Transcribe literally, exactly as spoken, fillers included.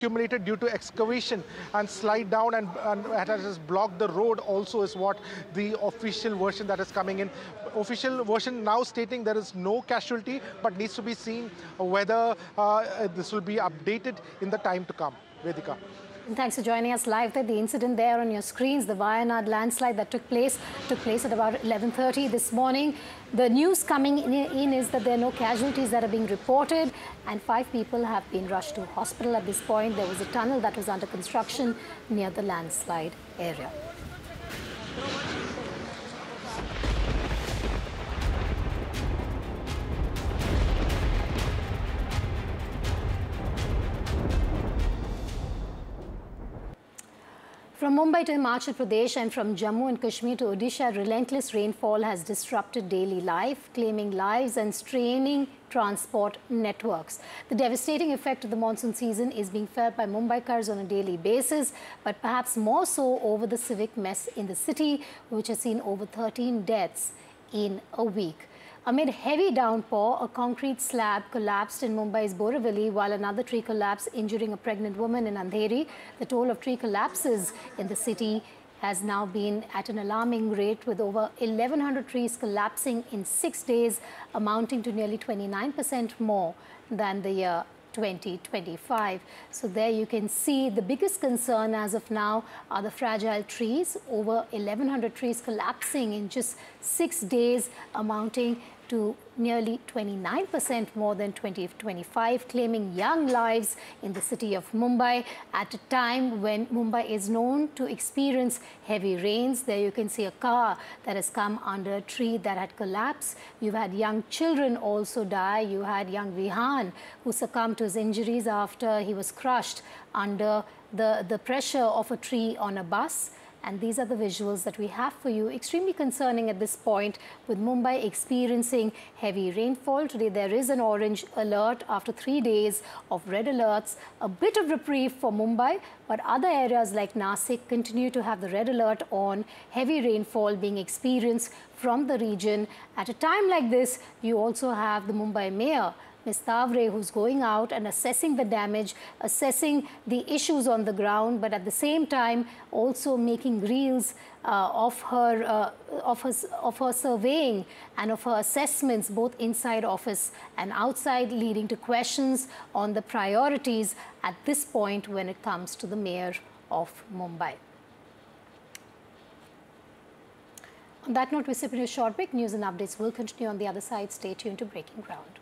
accumulated due to excavation and slide down and, and it has blocked the road also is what the official version that is coming in. Official version now stating there is no casualty, but needs to be seen whether uh, this will be updated in the time to come. Vedika. And thanks for joining us live. The incident there on your screens, the Wayanad landslide that took place, took place at about eleven thirty this morning. The news coming in is that there are no casualties that are being reported and five people have been rushed to hospital at this point. There was a tunnel that was under construction near the landslide area. From Mumbai to Himachal Pradesh and from Jammu and Kashmir to Odisha, relentless rainfall has disrupted daily life, claiming lives and straining transport networks. The devastating effect of the monsoon season is being felt by Mumbaikars on a daily basis, but perhaps more so over the civic mess in the city, which has seen over thirteen deaths in a week. Amid heavy downpour, a concrete slab collapsed in Mumbai's Borivali, while another tree collapsed, injuring a pregnant woman in Andheri. The toll of tree collapses in the city has now been at an alarming rate, with over eleven hundred trees collapsing in six days, amounting to nearly twenty-nine percent more than the year twenty twenty-five. So there you can see the biggest concern as of now are the fragile trees. Over eleven hundred trees collapsing in just six days, amounting to nearly twenty-nine percent more than twenty twenty-five, claiming young lives in the city of Mumbai at a time when Mumbai is known to experience heavy rains. There you can see a car that has come under a tree that had collapsed. You've had young children also die. You had young Vihan who succumbed to his injuries after he was crushed under the, the pressure of a tree on a bus. And these are the visuals that we have for you. Extremely concerning at this point, with Mumbai experiencing heavy rainfall. Today there is an orange alert after three days of red alerts. A bit of reprieve for Mumbai, but other areas like Nasik continue to have the red alert on heavy rainfall being experienced from the region. At a time like this, you also have the Mumbai mayor, Miz Tavre, who's going out and assessing the damage, assessing the issues on the ground, but at the same time also making reels uh, of her uh, of her of her surveying and of her assessments, both inside office and outside, leading to questions on the priorities at this point when it comes to the mayor of Mumbai. On that note, we sip in a short break. News and updates will continue on the other side. Stay tuned to Breaking Ground.